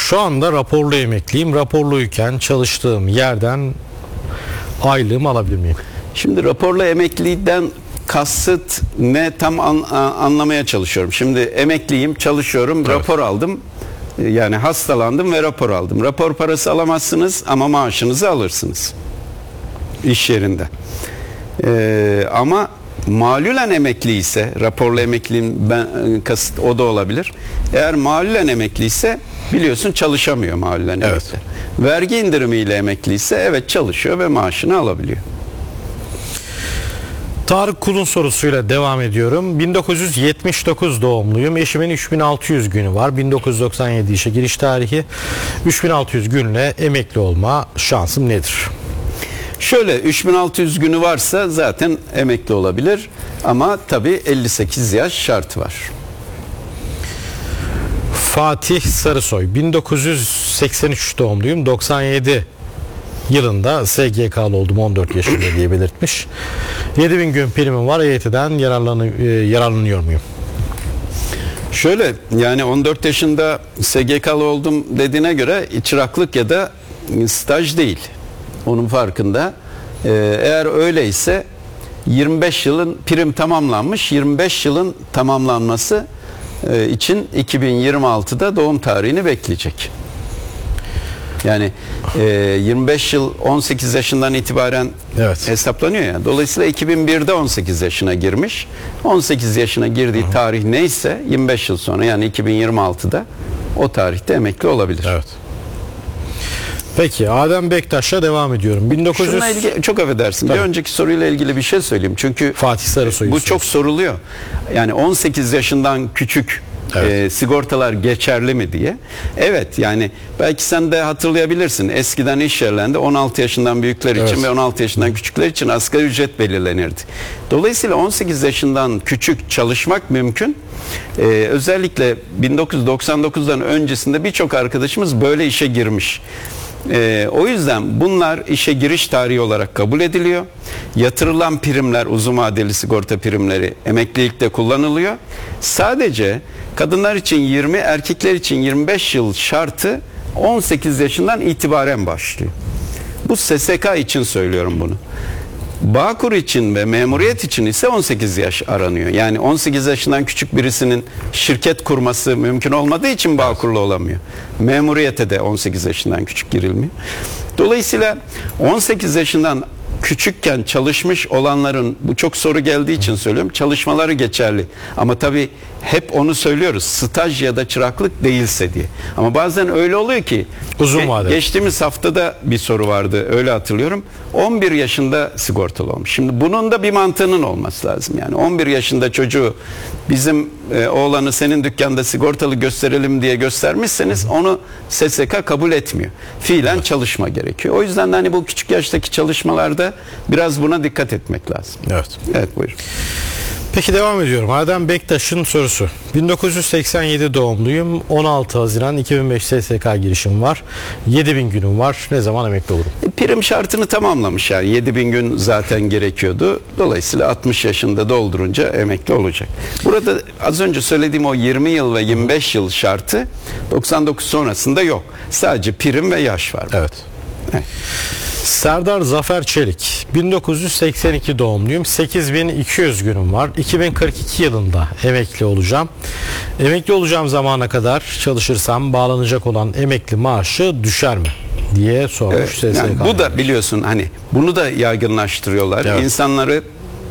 Şu anda raporlu emekliyim. Raporluyken çalıştığım yerden aylığımı alabilir miyim? Şimdi raporlu emekliden kasıt ne tam anlamaya çalışıyorum. Şimdi emekliyim, çalışıyorum, evet. Rapor aldım. Yani hastalandım ve rapor aldım. Rapor parası alamazsınız ama maaşınızı alırsınız iş yerinde. Ama malulen emekli ise, raporlu emekliyim kasıt o da olabilir. Eğer malulen emekli ise biliyorsun çalışamıyor malulen evet. emekli. Vergi indirimiyle emekli ise evet çalışıyor ve maaşını alabiliyor. Tarık Kul'un sorusuyla devam ediyorum. 1979 doğumluyum. Eşimin 3600 günü var. 1997 işe giriş tarihi. 3600 günle emekli olma şansım nedir? Şöyle 3600 günü varsa zaten emekli olabilir. Ama tabii 58 yaş şartı var. Fatih Sarısoy. 1983 doğumluyum. 97 yılında SGK'lı oldum 14 yaşında diye belirtmiş. 7000 gün primim var. EYT'den yararlanıyor muyum? Şöyle yani 14 yaşında SGK'lı oldum dediğine göre çıraklık ya da staj değil. Onun farkında. Eğer öyleyse 25 yılın prim tamamlanmış. 25 yılın tamamlanması için 2026'da doğum tarihini bekleyecek. Yani 25 yıl 18 yaşından itibaren evet. hesaplanıyor ya. Dolayısıyla 2001'de 18 yaşına girmiş. 18 yaşına girdiği tarih neyse 25 yıl sonra yani 2026'da o tarihte emekli olabilir. Evet. Peki Adem Bektaş'la devam ediyorum. Şununla ilgili, çok affedersin. Tabii. Bir önceki soruyla ilgili bir şey söyleyeyim. Çünkü Fatih Sarısoy bu çok soruluyor. Yani 18 yaşından küçük evet. Sigortalar geçerli mi diye. Evet yani belki sen de hatırlayabilirsin. Eskiden iş yerlerinde 16 yaşından büyükler için evet. ve 16 yaşından küçükler için asgari ücret belirlenirdi. Dolayısıyla 18 yaşından küçük çalışmak mümkün. Özellikle 1999'dan öncesinde birçok arkadaşımız böyle işe girmiş. O yüzden bunlar işe giriş tarihi olarak kabul ediliyor. Yatırılan primler, uzun vadeli sigorta primleri emeklilikte kullanılıyor. Sadece kadınlar için 20, erkekler için 25 yıl şartı 18 yaşından itibaren başlıyor. Bu SSK için söylüyorum bunu. Bağkur için ve memuriyet için ise 18 yaş aranıyor. Yani 18 yaşından küçük birisinin şirket kurması mümkün olmadığı için Bağkurlu olamıyor. Memuriyete de 18 yaşından küçük girilmiyor. Dolayısıyla 18 yaşından küçükken çalışmış olanların, bu çok soru geldiği için söylüyorum, çalışmaları geçerli. Ama tabii hep onu söylüyoruz, staj ya da çıraklık değilse diye. Ama bazen öyle oluyor ki uzun vadeli. Geçtiğimiz haftada bir soru vardı, öyle hatırlıyorum. 11 yaşında sigortalı olmuş. Şimdi bunun da bir mantığının olması lazım. Yani 11 yaşında çocuğu bizim oğlanı senin dükkanda sigortalı gösterelim diye göstermişseniz onu SSK kabul etmiyor. Fiilen evet. çalışma gerekiyor. O yüzden de hani bu küçük yaştaki çalışmalarda biraz buna dikkat etmek lazım. Evet. Evet buyurun. Peki devam ediyorum. Adem Bektaş'ın sorusu. 1987 doğumluyum. 16 Haziran 2005 SSK girişim var. 7000 günüm var. Ne zaman emekli olurum? Prim şartını tamamlamış yani 7000 gün zaten gerekiyordu. Dolayısıyla 60 yaşında doldurunca emekli olacak. Burada az önce söylediğim o 20 yıl ve 25 yıl şartı 99 sonrasında yok. Sadece prim ve yaş var. Evet. Evet. Serdar Zafer Çelik. 1982 doğumluyum. 8200 günüm var. 2042 yılında emekli olacağım. Emekli olacağım zamana kadar çalışırsam bağlanacak olan emekli maaşı düşer mi diye sormuş. Evet, yani bu da biliyorsun hani bunu da yaygınlaştırıyorlar. Evet. İnsanları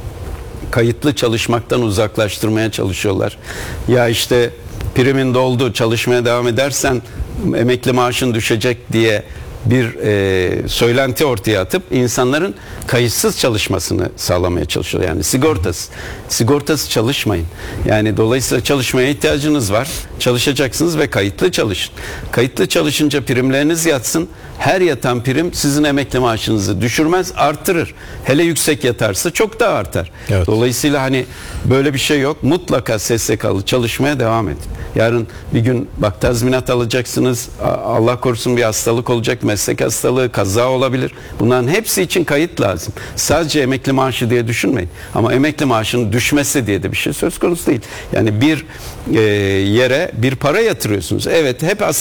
kayıtlı çalışmaktan uzaklaştırmaya çalışıyorlar. Ya işte primin doldu, çalışmaya devam edersen emekli maaşın düşecek diye bir söylenti ortaya atıp insanların kayıtsız çalışmasını sağlamaya çalışıyor. Yani sigortasız çalışmayın. Yani dolayısıyla çalışmaya ihtiyacınız var. Çalışacaksınız ve kayıtlı çalışın. Kayıtlı çalışınca primleriniz yatsın. Her yatan prim sizin emekli maaşınızı düşürmez, arttırır. Hele yüksek yatarsa çok daha artar. Evet. Dolayısıyla hani böyle bir şey yok. Mutlaka SSK'lı çalışmaya devam edin. Yarın bir gün bak tazminat alacaksınız. Allah korusun bir hastalık olacak, meslek hastalığı, kaza olabilir. Bunların hepsi için kayıt lazım. Sadece emekli maaşı diye düşünmeyin. Ama emekli maaşının düşmesi diye de bir şey söz konusu değil. Yani bir yere bir para yatırıyorsunuz. Evet, hep